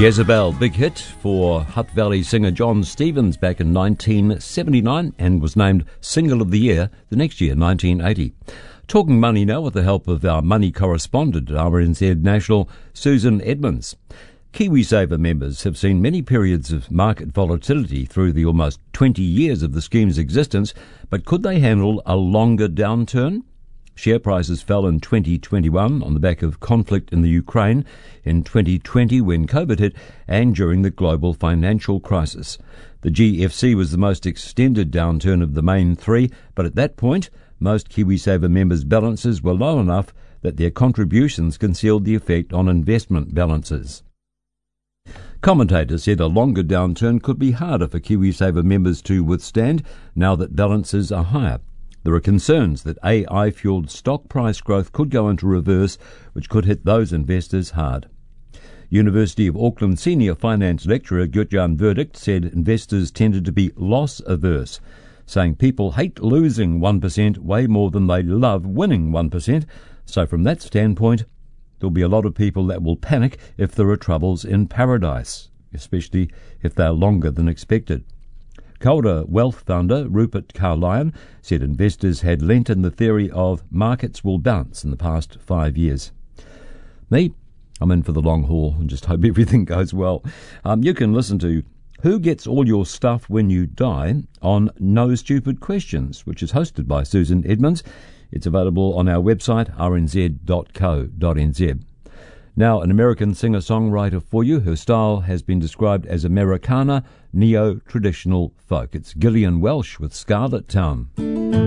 Jezebel, big hit for Hutt Valley singer John Stevens back in 1979 and was named Single of the Year the next year, 1980. Talking money now with the help of our money correspondent at RNZ National, Susan Edmonds. KiwiSaver members have seen many periods of market volatility through the almost 20 years of the scheme's existence, but could they handle a longer downturn? Share prices fell in 2021 on the back of conflict in the Ukraine, in 2020 when COVID hit, and during the global financial crisis. The GFC was the most extended downturn of the main three, but at that point, most KiwiSaver members' balances were low enough that their contributions concealed the effect on investment balances. Commentators said a longer downturn could be harder for KiwiSaver members to withstand now that balances are higher. There are concerns that AI-fueled stock price growth could go into reverse, which could hit those investors hard. University of Auckland senior finance lecturer Gurjan Verdict said investors tended to be loss-averse, saying people hate losing 1% way more than they love winning 1%. So from that standpoint, there'll be a lot of people that will panic if there are troubles in paradise, especially if they're longer than expected. Calder Wealth founder Rupert Carlyon said investors had lent in the theory of markets will bounce in the past 5 years. Me, I'm in for the long haul and just hope everything goes well. You can listen to Who Gets All Your Stuff When You Die on No Stupid Questions, which is hosted by Susan Edmonds. It's available on our website, rnz.co.nz. Now, an American singer-songwriter for you. Her style has been described as Americana, neo-traditional folk. It's Gillian Welsh with Scarlet Town.